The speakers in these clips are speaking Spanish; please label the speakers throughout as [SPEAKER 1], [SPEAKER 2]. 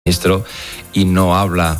[SPEAKER 1] ministro y no habla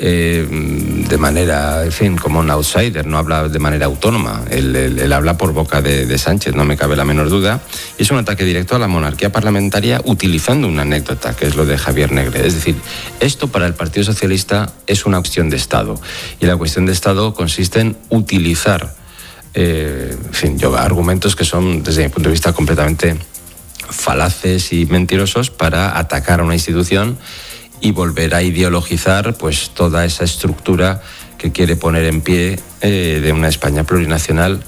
[SPEAKER 1] de manera, en fin, como un outsider, no habla de manera autónoma. Él habla por boca de Sánchez, no me cabe la menor duda. Y es un ataque directo a la monarquía parlamentaria utilizando una anécdota, que es lo de Javier Negre. Es decir, esto para el Partido Socialista es una cuestión de Estado. Y la cuestión de Estado consiste en utilizar, en fin, argumentos que son, desde mi punto de vista, completamente falaces y mentirosos para atacar a una institución y volver a ideologizar pues toda esa estructura que quiere poner en pie de una España plurinacional,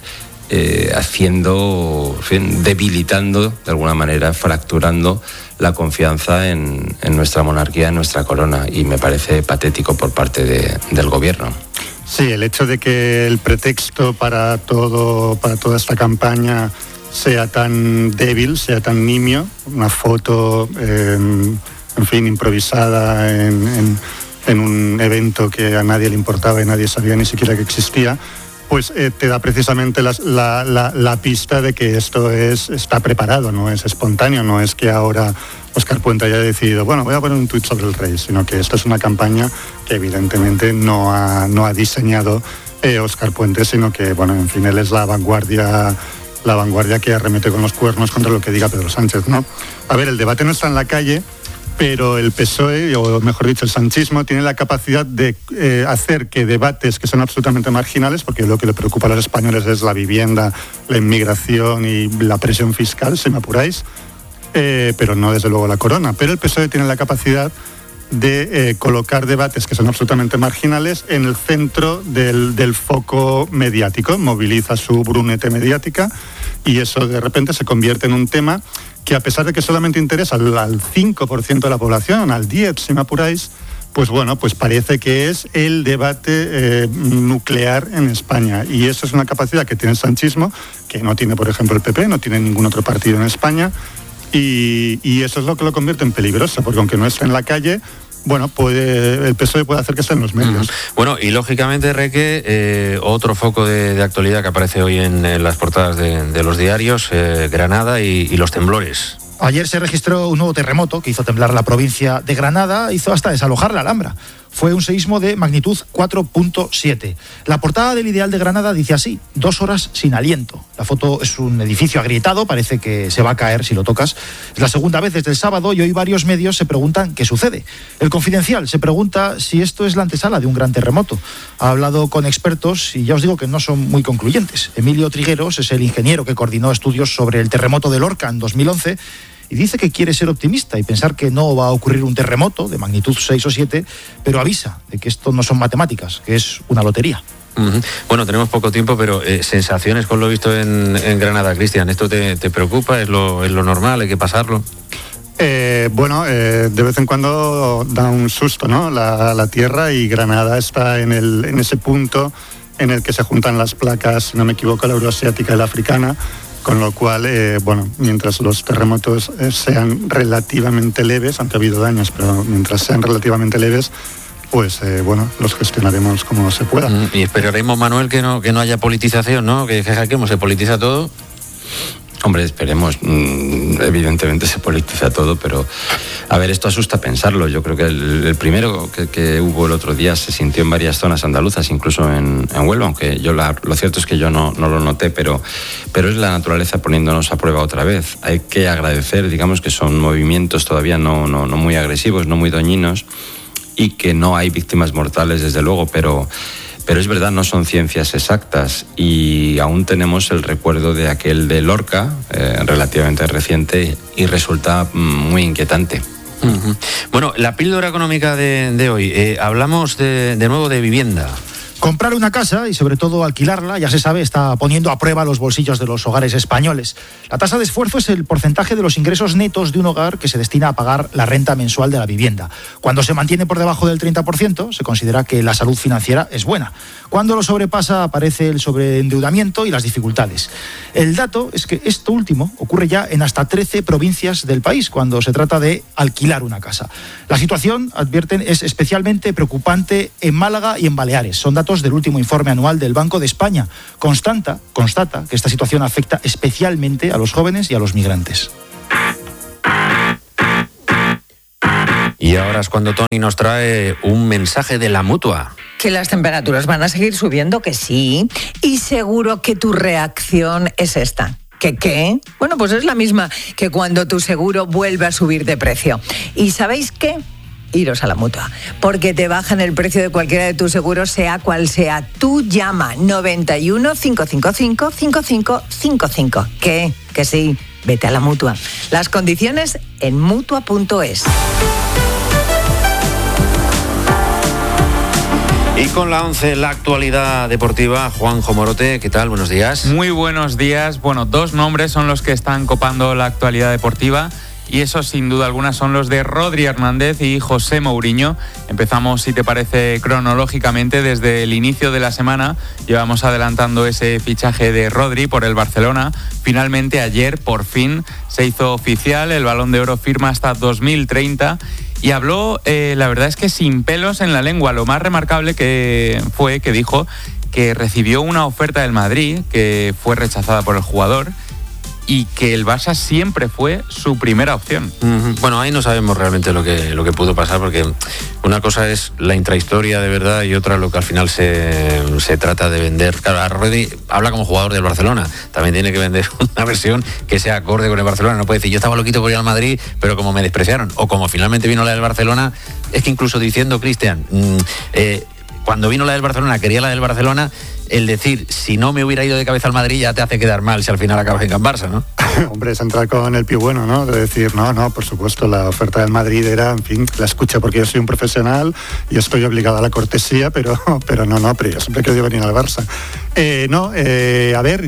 [SPEAKER 1] haciendo, en fin, debilitando de alguna manera, fracturando la confianza en nuestra monarquía, en nuestra corona, y me parece patético por parte del gobierno.
[SPEAKER 2] Sí, el hecho de que el pretexto para toda esta campaña sea tan débil, sea tan nimio, una foto en fin, improvisada en un evento que a nadie le importaba y nadie sabía ni siquiera que existía, pues te da precisamente la pista de que esto está preparado, no es espontáneo, no es que ahora Óscar Puente haya decidido, bueno, voy a poner un tuit sobre el rey, sino que esto es una campaña que evidentemente no ha diseñado Óscar Puente, sino que, bueno, en fin, él es la vanguardia que arremete con los cuernos contra lo que diga Pedro Sánchez, ¿no? A ver, el debate no está en la calle, pero el PSOE, o mejor dicho, el sanchismo, tiene la capacidad de hacer que debates que son absolutamente marginales, porque lo que le preocupa a los españoles es la vivienda, la inmigración y la presión fiscal, si me apuráis, pero no desde luego la corona. Pero el PSOE tiene la capacidad de colocar debates que son absolutamente marginales en el centro del foco mediático, moviliza su brunete mediática y eso de repente se convierte en un tema que, a pesar de que solamente interesa al 5% de la población, al 10% si me apuráis, pues bueno, pues parece que es el debate nuclear en España. Y eso es una capacidad que tiene el sanchismo, que no tiene, por ejemplo, el PP, no tiene ningún otro partido en España, y eso es lo que lo convierte en peligroso, porque aunque no esté en la calle, bueno, el PSOE puede hacer que esté en los medios.
[SPEAKER 3] Bueno, y lógicamente, Reque, otro foco de actualidad que aparece hoy en las portadas de los diarios, Granada y los temblores.
[SPEAKER 4] Ayer se registró un nuevo terremoto que hizo temblar la provincia de Granada, hizo hasta desalojar la Alhambra. Fue un seísmo de magnitud 4.7. La portada del Ideal de Granada dice así: 2 horas sin aliento. La foto es un edificio agrietado, parece que se va a caer si lo tocas. Es la segunda vez desde el sábado y hoy varios medios se preguntan qué sucede. El Confidencial se pregunta si esto es la antesala de un gran terremoto. Ha hablado con expertos y ya os digo que no son muy concluyentes. Emilio Trigueros es el ingeniero que coordinó estudios sobre el terremoto de Lorca en 2011 y dice que quiere ser optimista y pensar que no va a ocurrir un terremoto de magnitud 6 o 7, pero avisa de que esto no son matemáticas, que es una lotería.
[SPEAKER 3] Bueno, tenemos poco tiempo, pero sensaciones con lo visto en Granada, Cristian. ¿Esto te preocupa? ¿Es lo normal? ¿Hay que pasarlo?
[SPEAKER 2] Bueno, de vez en cuando da un susto, ¿no? La tierra, y Granada está en ese punto en el que se juntan las placas, si no me equivoco, la euroasiática y la africana. Con lo cual, bueno, mientras los terremotos sean relativamente leves, aunque ha habido daños, pero mientras sean relativamente leves, pues bueno, los gestionaremos como se pueda.
[SPEAKER 3] Y esperaremos, Manuel, que no haya politización, ¿no? Que se politiza todo.
[SPEAKER 1] Hombre, esperemos. Evidentemente se politiza todo, pero a ver, esto asusta pensarlo. Yo creo que el primero que hubo el otro día se sintió en varias zonas andaluzas, incluso en Huelva, aunque yo lo cierto es que yo no lo noté, pero es la naturaleza poniéndonos a prueba otra vez. Hay que agradecer, digamos, que son movimientos todavía no muy agresivos, no muy dañinos, y que no hay víctimas mortales, desde luego, pero es verdad, no son ciencias exactas y aún tenemos el recuerdo de aquel de Lorca, relativamente reciente, y resulta muy inquietante.
[SPEAKER 3] Bueno, la píldora económica de hoy, hablamos de nuevo de vivienda.
[SPEAKER 4] Comprar una casa y sobre todo alquilarla, ya se sabe, está poniendo a prueba los bolsillos de los hogares españoles. La tasa de esfuerzo es el porcentaje de los ingresos netos de un hogar que se destina a pagar la renta mensual de la vivienda. Cuando se mantiene por debajo del 30%, se considera que la salud financiera es buena. Cuando lo sobrepasa, aparece el sobreendeudamiento y las dificultades. El dato es que esto último ocurre ya en hasta 13 provincias del país cuando se trata de alquilar una casa. La situación, advierten, es especialmente preocupante en Málaga y en Baleares. Son datos del último informe anual del Banco de España. Constata que esta situación afecta especialmente a los jóvenes y a los migrantes.
[SPEAKER 3] Y ahora es cuando Tony nos trae un mensaje de la Mutua.
[SPEAKER 5] Que las temperaturas van a seguir subiendo, que sí. Y seguro que tu reacción es esta. ¿Que qué? Bueno, pues es la misma que cuando tu seguro vuelve a subir de precio. ¿Y sabéis qué? Iros a la Mutua, porque te bajan el precio de cualquiera de tus seguros, sea cual sea. Tú llama 91 555 5555. ¿Qué? Que sí, vete a la Mutua. Las condiciones en Mutua.es.
[SPEAKER 3] Y con la 11, la actualidad deportiva, Juanjo Morote, ¿qué tal? Buenos días.
[SPEAKER 6] Muy buenos días. Bueno, dos nombres son los que están copando la actualidad deportiva y esos sin duda alguna son los de Rodri Hernández y José Mourinho. Empezamos, si te parece, cronológicamente desde el inicio de la semana. Llevamos adelantando ese fichaje de Rodri por el Barcelona. Finalmente ayer, por fin, se hizo oficial. El Balón de Oro firma hasta 2030. Y habló, la verdad es que sin pelos en la lengua. Lo más remarcable que fue que dijo que recibió una oferta del Madrid, que fue rechazada por el jugador, y que el Barça siempre fue su primera opción.
[SPEAKER 3] Bueno, ahí no sabemos realmente lo que pudo pasar, porque una cosa es la intrahistoria de verdad y otra lo que al final se trata de vender. Claro, Rodri habla como jugador del Barcelona, también tiene que vender una versión que sea acorde con el Barcelona. No puede decir, yo estaba loquito por ir al Madrid, pero como me despreciaron, o como finalmente vino la del Barcelona. Es que incluso diciendo, Cristian, cuando vino la del Barcelona, quería la del Barcelona, el decir, si no me hubiera ido de cabeza al Madrid, ya te hace quedar mal si al final acabas en Can Barça, ¿no?
[SPEAKER 2] Hombre, es entrar con el pie bueno, ¿no? De decir, no, por supuesto, la oferta del Madrid era, en fin, la escucha porque yo soy un profesional y estoy obligado a la cortesía, pero yo siempre he querido venir al Barça. A ver,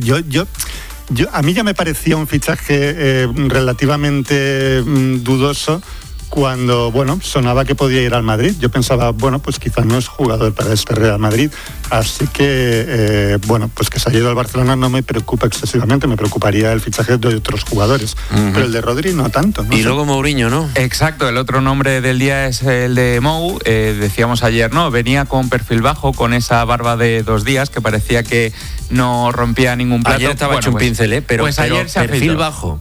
[SPEAKER 2] a mí ya me parecía un fichaje relativamente dudoso cuando, sonaba que podía ir al Madrid. Yo pensaba, pues quizás no es jugador para este Real Madrid, así que, pues que se haya ido al Barcelona no me preocupa excesivamente, me preocuparía el fichaje de otros jugadores, pero el de Rodri no tanto.
[SPEAKER 3] Y luego Mourinho, ¿no?
[SPEAKER 6] Exacto, el otro nombre del día es el de Mou, decíamos ayer, ¿no? Venía con perfil bajo, con esa barba de 2 días que parecía que no rompía ningún plato.
[SPEAKER 3] Ayer estaba hecho un pincel, pero
[SPEAKER 6] ayer se
[SPEAKER 3] perfil bajo.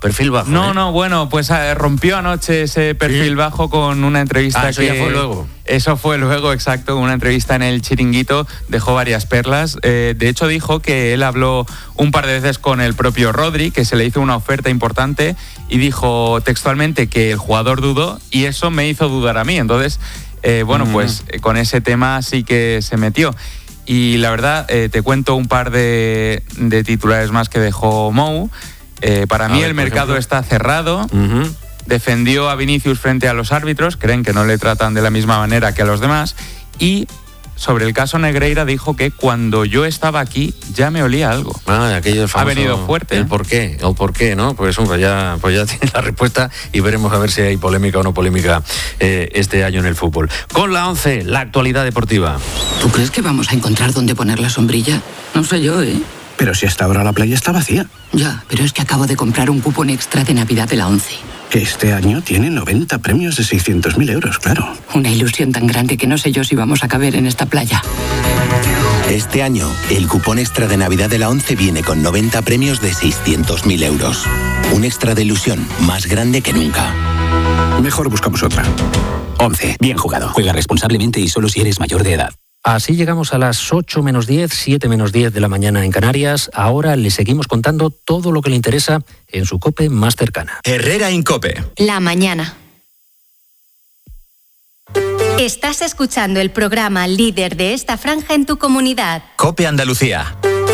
[SPEAKER 6] Pues rompió anoche ese perfil bajo con una entrevista
[SPEAKER 3] eso ya fue luego.
[SPEAKER 6] Eso fue luego, exacto, una entrevista en el Chiringuito, dejó varias perlas. De hecho, dijo que él habló un par de veces con el propio Rodri, que se le hizo una oferta importante, y dijo textualmente que el jugador dudó, y eso me hizo dudar a mí. Entonces, pues con ese tema sí que se metió. Y la verdad, te cuento un par de titulares más que dejó Mou. Para mí el mercado está cerrado. Defendió a Vinicius frente a los árbitros, creen que no le tratan de la misma manera que a los demás, y sobre el caso Negreira dijo que cuando yo estaba aquí ya me olía algo.
[SPEAKER 3] Aquello famoso,
[SPEAKER 6] ha venido fuerte.
[SPEAKER 3] El por qué, ¿no? Pues ya tiene la respuesta y veremos a ver si hay polémica o no polémica este año en el fútbol. Con la 11, la actualidad deportiva.
[SPEAKER 7] ¿Tú crees que vamos a encontrar dónde poner la sombrilla? No sé yo, ¿eh?
[SPEAKER 8] Pero si hasta ahora la playa está vacía.
[SPEAKER 7] Ya, pero es que acabo de comprar un cupón extra de Navidad de la 11.
[SPEAKER 8] Que este año tiene 90 premios de 600.000 euros, claro.
[SPEAKER 7] Una ilusión tan grande que no sé yo si vamos a caber en esta playa.
[SPEAKER 9] Este año, el cupón extra de Navidad de la 11 viene con 90 premios de 600.000 euros. Un extra de ilusión más grande que nunca.
[SPEAKER 8] Mejor buscamos otra.
[SPEAKER 9] 11. Bien jugado. Juega responsablemente y solo si eres mayor de edad.
[SPEAKER 10] Así llegamos a las 8 menos 10, 7 menos 10 de la mañana en Canarias. Ahora le seguimos contando todo lo que le interesa en su COPE más cercana.
[SPEAKER 9] Herrera Incope.
[SPEAKER 11] La mañana. Estás escuchando el programa líder de esta franja en tu comunidad.
[SPEAKER 9] COPE Andalucía.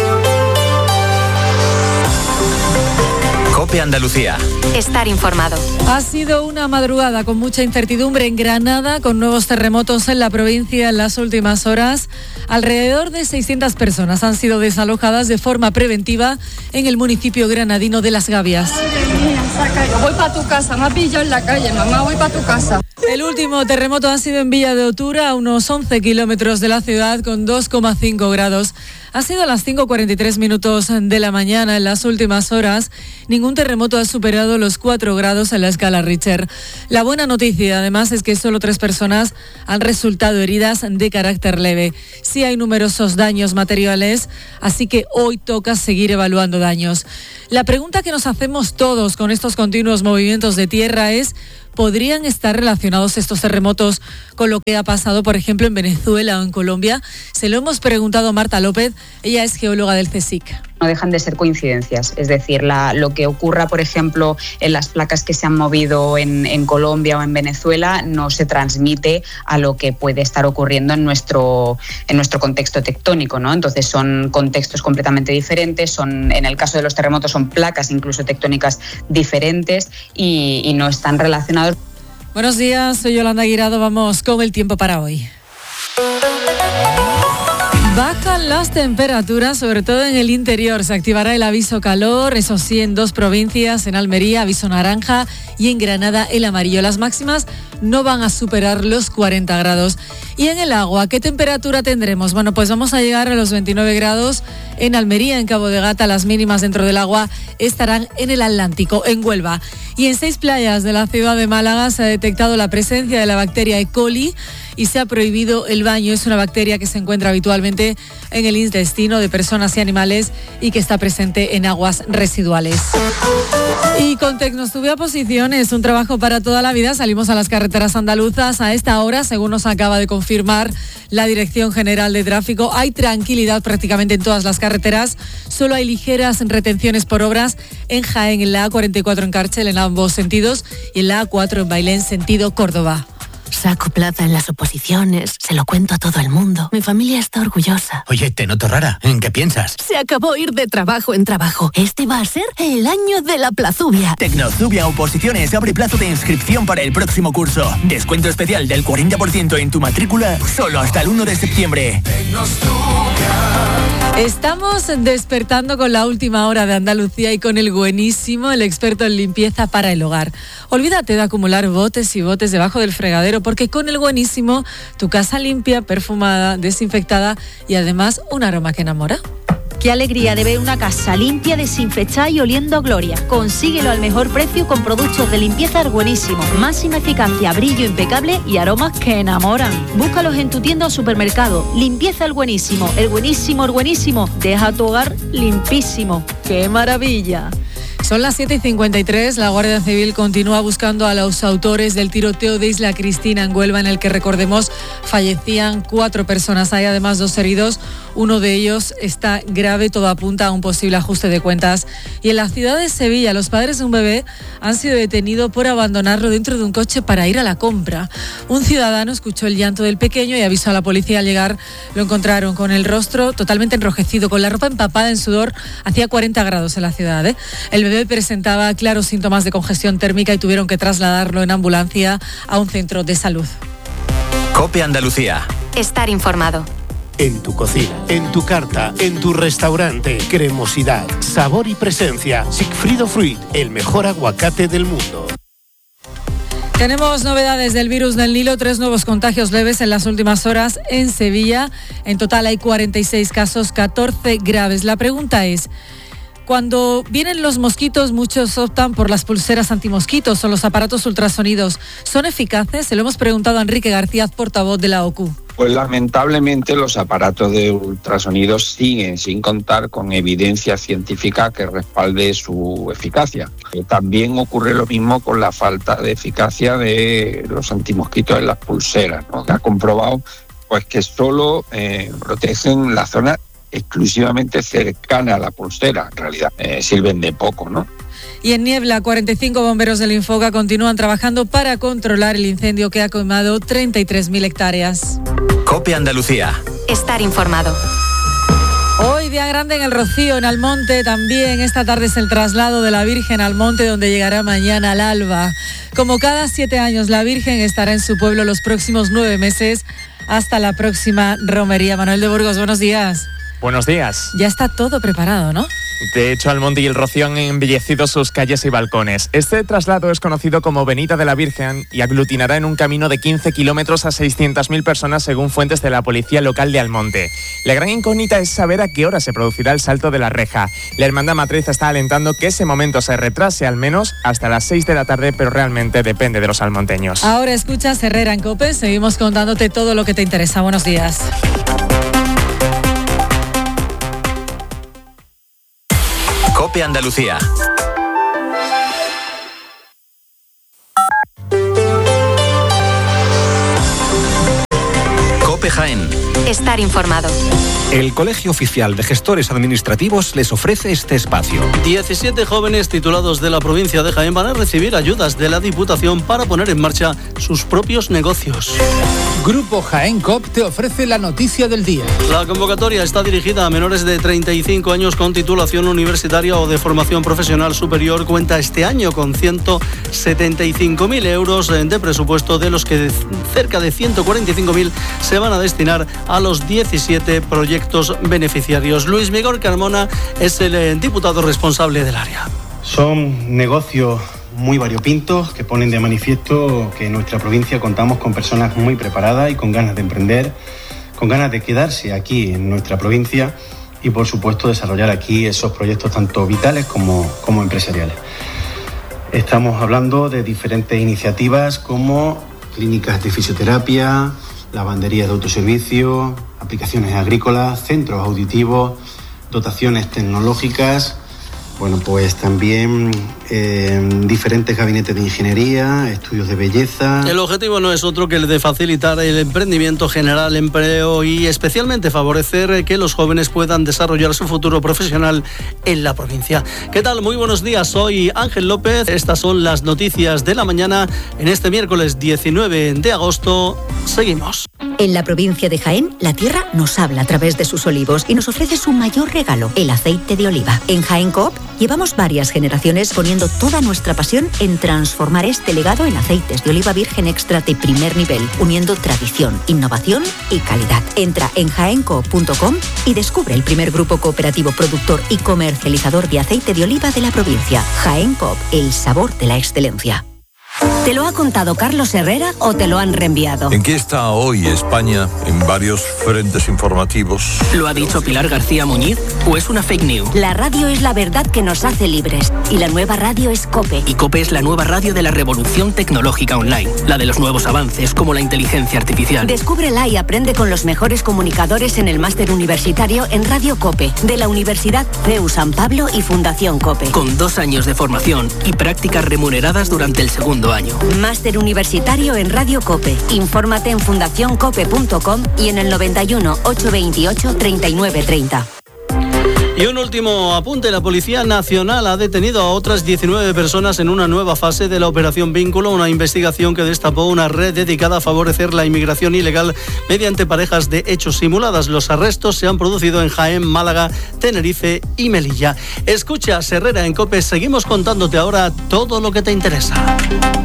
[SPEAKER 9] COPE Andalucía.
[SPEAKER 11] Estar informado.
[SPEAKER 12] Ha sido una madrugada con mucha incertidumbre en Granada, con nuevos terremotos en la provincia en las últimas horas. Alrededor de 600 personas han sido desalojadas de forma preventiva en el municipio granadino de Las Gavias.
[SPEAKER 13] Voy para tu casa, me ha pillado en la calle, mamá, voy para tu casa.
[SPEAKER 12] El último terremoto ha sido en Villa de Otura, a unos 11 kilómetros de la ciudad, con 2,5 grados. Ha sido a las 5:43 de la mañana en las últimas horas. Ningún terremoto ha superado los 4 grados en la escala Richter. La buena noticia, además, es que solo 3 personas han resultado heridas de carácter leve. Sí hay numerosos daños materiales, así que hoy toca seguir evaluando daños. La pregunta que nos hacemos todos con estos continuos movimientos de tierra es: ¿Podrían estar relacionados estos terremotos con lo que ha pasado, por ejemplo, en Venezuela o en Colombia? Se lo hemos preguntado a Marta López, ella es geóloga del CSIC.
[SPEAKER 14] No dejan de ser coincidencias, es decir, lo que ocurra, por ejemplo, en las placas que se han movido en Colombia o en Venezuela no se transmite a lo que puede estar ocurriendo en nuestro contexto tectónico, ¿no? Entonces son contextos completamente diferentes, en el caso de los terremotos son placas incluso tectónicas diferentes y no están relacionados.
[SPEAKER 12] Buenos días, soy Yolanda Guirado, vamos con el tiempo para hoy. Bajan las temperaturas, sobre todo en el interior. Se activará el aviso calor, eso sí, en 2 provincias, en Almería, aviso naranja, y en Granada, el amarillo. Las máximas no van a superar los 40 grados. Y en el agua, ¿qué temperatura tendremos? Bueno, pues vamos a llegar a los 29 grados en Almería, en Cabo de Gata. Las mínimas dentro del agua estarán en el Atlántico, en Huelva. Y en 6 playas de la ciudad de Málaga se ha detectado la presencia de la bacteria E. coli y se ha prohibido el baño. Es una bacteria que se encuentra habitualmente en el intestino de personas y animales y que está presente en aguas residuales. Y con Tecnostuvia Posiciones, un trabajo para toda la vida. Salimos a las carreteras andaluzas a esta hora, según nos acaba de confirmar la Dirección General de Tráfico. Hay tranquilidad prácticamente en todas las carreteras. Solo hay ligeras retenciones por obras en Jaén, en la A44 en Cárcel, en ambos sentidos, y en la A4 en Bailén, sentido Córdoba.
[SPEAKER 15] Saco plaza en las oposiciones, se lo cuento a todo el mundo. Mi familia está orgullosa.
[SPEAKER 16] Oye, te noto rara. ¿En qué piensas?
[SPEAKER 15] Se acabó ir de trabajo en trabajo. Este va a ser el año de la plazubia.
[SPEAKER 16] Tecnostuvia Oposiciones abre plazo de inscripción para el próximo curso. Descuento especial del 40% en tu matrícula solo hasta el 1 de septiembre.
[SPEAKER 12] Estamos despertando con la última hora de Andalucía y con el buenísimo, el experto en limpieza para el hogar. Olvídate de acumular botes y botes debajo del fregadero, porque con el buenísimo tu casa limpia, perfumada, desinfectada y además un aroma que enamora.
[SPEAKER 17] Qué alegría de ver una casa limpia, desinfectada y oliendo a gloria. Consíguelo al mejor precio con productos de limpieza Buenísimo. Máxima eficacia, brillo impecable y aromas que enamoran. Búscalos en tu tienda o supermercado. Limpieza El Buenísimo. El Buenísimo, el Buenísimo. Deja tu hogar limpísimo. ¡Qué maravilla!
[SPEAKER 12] Son las 7:53, la Guardia Civil continúa buscando a los autores del tiroteo de Isla Cristina en Huelva, en el que, recordemos, fallecían 4 personas. Hay además 2 heridos, uno de ellos está grave, todo apunta a un posible ajuste de cuentas. Y en la ciudad de Sevilla, los padres de un bebé han sido detenidos por abandonarlo dentro de un coche para ir a la compra. Un ciudadano escuchó el llanto del pequeño y avisó a la policía. Al llegar lo encontraron con el rostro totalmente enrojecido, con la ropa empapada en sudor. Hacía 40 grados en la ciudad, ¿eh? El bebé presentaba claros síntomas de congestión térmica y tuvieron que trasladarlo en ambulancia a un centro de salud.
[SPEAKER 18] COPE Andalucía.
[SPEAKER 11] Estar informado.
[SPEAKER 19] En tu cocina, en tu carta, en tu restaurante. Cremosidad, sabor y presencia. Sigfrido Fruit, el mejor aguacate del mundo.
[SPEAKER 12] Tenemos novedades del virus del Nilo, 3 nuevos contagios leves en las últimas horas en Sevilla. En total hay 46 casos, 14 graves. La pregunta es: cuando vienen los mosquitos, muchos optan por las pulseras antimosquitos o los aparatos ultrasonidos. ¿Son eficaces? Se lo hemos preguntado a Enrique García, portavoz de la OCU.
[SPEAKER 20] Pues lamentablemente los aparatos de ultrasonidos siguen sin contar con evidencia científica que respalde su eficacia. También ocurre lo mismo con la falta de eficacia de los antimosquitos en las pulseras, ¿no? Se ha comprobado pues que solo protegen la zona exclusivamente cercana a la pulsera. En realidad sirven de poco, ¿no?
[SPEAKER 12] Y en Niebla, 45 bomberos del Infoca continúan trabajando para controlar el incendio que ha quemado 33.000 hectáreas.
[SPEAKER 18] COPE Andalucía.
[SPEAKER 11] Estar informado.
[SPEAKER 12] Hoy día grande en el Rocío, en Almonte. También esta tarde es el traslado de la Virgen al monte, donde llegará mañana al alba. Como cada 7 años, la Virgen estará en su pueblo los próximos 9 meses hasta la próxima romería. Manuel de Burgos, buenos días.
[SPEAKER 21] Buenos días.
[SPEAKER 12] Ya está todo preparado, ¿no?
[SPEAKER 21] De hecho, Almonte y el Rocío han embellecido sus calles y balcones. Este traslado es conocido como Venida de la Virgen y aglutinará en un camino de 15 kilómetros a 600.000 personas, según fuentes de la policía local de Almonte. La gran incógnita es saber a qué hora se producirá el salto de la reja. La Hermandad Matriz está alentando que ese momento se retrase al menos hasta las 6 de la tarde, pero realmente depende de los almonteños.
[SPEAKER 12] Ahora escuchas Herrera en COPE. Seguimos contándote todo lo que te interesa. Buenos días.
[SPEAKER 18] COPE Andalucía. COPE Jaén.
[SPEAKER 11] Estar informado.
[SPEAKER 1] El Colegio Oficial de Gestores Administrativos les ofrece este espacio.
[SPEAKER 22] 17 jóvenes titulados de la provincia de Jaén van a recibir ayudas de la Diputación para poner en marcha sus propios negocios.
[SPEAKER 23] Grupo Jaén COP te ofrece la noticia del día.
[SPEAKER 22] La convocatoria está dirigida a menores de 35 años con titulación universitaria o de formación profesional superior. Cuenta este año con 175.000 euros de presupuesto, de los que cerca de 145.000 se van a destinar a los 17 proyectos beneficiarios. Luis Miguel Carmona es el diputado responsable del área.
[SPEAKER 24] Son negocios muy variopintos que ponen de manifiesto que en nuestra provincia contamos con personas muy preparadas y con ganas de emprender, con ganas de quedarse aquí en nuestra provincia y, por supuesto, desarrollar aquí esos proyectos tanto vitales como empresariales. Estamos hablando de diferentes iniciativas como clínicas de fisioterapia, lavanderías de autoservicio, aplicaciones agrícolas, centros auditivos, dotaciones tecnológicas, bueno, pues también diferentes gabinetes de ingeniería, estudios de belleza.
[SPEAKER 22] El objetivo no es otro que el de facilitar el emprendimiento, generar empleo y especialmente favorecer que los jóvenes puedan desarrollar su futuro profesional en la provincia. ¿Qué tal? Muy buenos días, soy Ángel López. Estas son las noticias de la mañana en este miércoles 19 de agosto. Seguimos.
[SPEAKER 25] En la provincia de Jaén, la tierra nos habla a través de sus olivos y nos ofrece su mayor regalo, el aceite de oliva. En Jaén Coop llevamos varias generaciones poniendo toda nuestra pasión en transformar este legado en aceites de oliva virgen extra de primer nivel, uniendo tradición, innovación y calidad. Entra en jaencoop.com y descubre el primer grupo cooperativo productor y comercializador de aceite de oliva de la provincia. Jaén Coop, el sabor de la excelencia.
[SPEAKER 26] ¿Te lo ha contado Carlos Herrera o te lo han reenviado?
[SPEAKER 27] ¿En qué está hoy España en varios frentes informativos?
[SPEAKER 26] ¿Lo ha dicho Pilar García Muñiz o es una fake news? La radio es la verdad que nos hace libres y la nueva radio es COPE. Y COPE es la nueva radio de la revolución tecnológica online, la de los nuevos avances como la inteligencia artificial. Descúbrela y aprende con los mejores comunicadores en el máster universitario en Radio COPE de la Universidad CEU San Pablo y Fundación COPE. Con 2 años de formación y prácticas remuneradas durante el segundo año. Máster universitario en Radio COPE. Infórmate en fundacioncope.com y en el 91 828 3930.
[SPEAKER 22] Y un último apunte, la Policía Nacional ha detenido a otras 19 personas en una nueva fase de la Operación Vínculo, una investigación que destapó una red dedicada a favorecer la inmigración ilegal mediante parejas de hechos simuladas. Los arrestos se han producido en Jaén, Málaga, Tenerife y Melilla. Escucha Herrera en COPE, seguimos contándote ahora todo lo que te interesa.